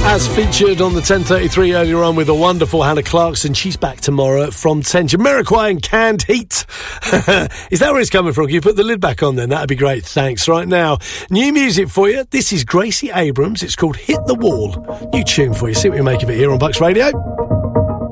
As featured on the 10:33 earlier on with the wonderful Hannah Clarkson. She's back tomorrow from 10. Jamiroquai and Canned Heat. Is that where it's coming from? Can you put the lid back on then? That'd be great. Thanks. Right now, new music for you. This is Gracie Abrams. It's called Hit the Wall. New tune for you. See what you make of it here on Bucks Radio.